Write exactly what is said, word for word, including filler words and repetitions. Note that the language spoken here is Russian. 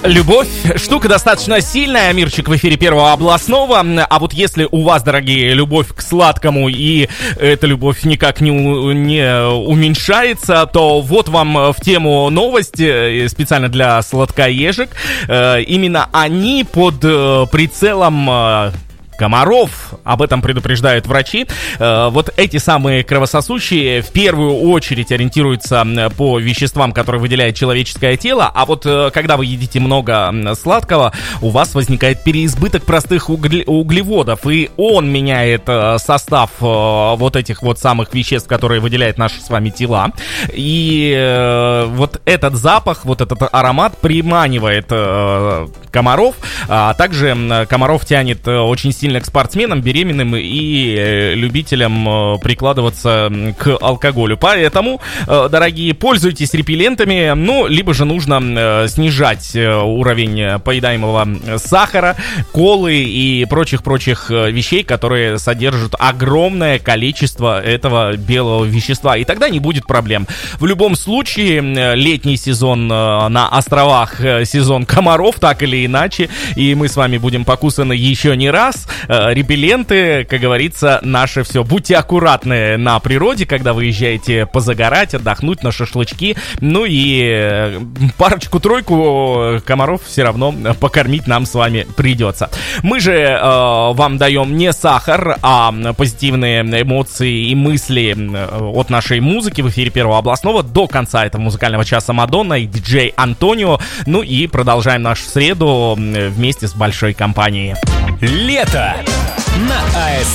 Любовь — штука достаточно сильная. Мирчик в эфире Первого областного. А вот если у вас, дорогие, любовь к сладкому, и эта любовь никак не, у, не уменьшается, то вот вам в тему новости специально для сладкоежек. Именно они под прицелом комаров, об этом предупреждают врачи. Вот эти самые кровососущие в первую очередь ориентируются по веществам, которые выделяет человеческое тело, а вот когда вы едите много сладкого, у вас возникает переизбыток простых угле- углеводов, и он меняет состав вот этих вот самых веществ, которые выделяют наши с вами тела, и вот этот запах, вот этот аромат приманивает комаров, а также комаров тянет очень сильно к спортсменам, беременным и любителям прикладываться к алкоголю. Поэтому, дорогие, пользуйтесь репеллентами, ну, либо же нужно снижать уровень поедаемого сахара, колы и прочих-прочих вещей, которые содержат огромное количество этого белого вещества, и тогда не будет проблем. В любом случае, летний сезон на островах, сезон комаров, так или иначе, и мы с вами будем покусаны еще не раз. Репелленты, как говорится, наше все. Будьте аккуратны на природе, когда выезжаете позагорать, отдохнуть на шашлычки. Ну и парочку-тройку комаров все равно покормить нам с вами придется. Мы же э, вам даем не сахар, а позитивные эмоции и мысли от нашей музыки в эфире Первого областного до конца этого музыкального часа. Мадонна и диджей Антонио. Ну и продолжаем нашу среду вместе с большой компанией. Лето на АС